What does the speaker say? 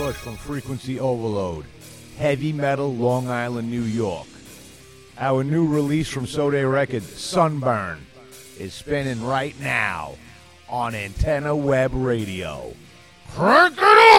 Bush from Frequency Overload, Heavy Metal, Long Island, New York. Our new release from Sode Records, Sunburn, is spinning right now on Antenna Web Radio. Crank it